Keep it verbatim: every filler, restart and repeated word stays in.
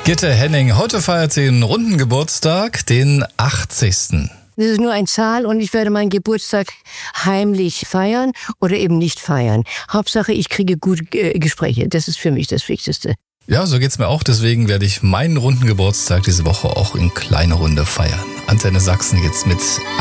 Gitte Henning, heute feiert sie einen runden Geburtstag, den achtzigsten Das ist nur eine Zahl und ich werde meinen Geburtstag heimlich feiern oder eben nicht feiern. Hauptsache, ich kriege gute äh, Gespräche. Das ist für mich das Wichtigste. Ja, so geht's mir auch. Deswegen werde ich meinen runden Geburtstag diese Woche auch in kleiner Runde feiern. Antenne Sachsen geht's mit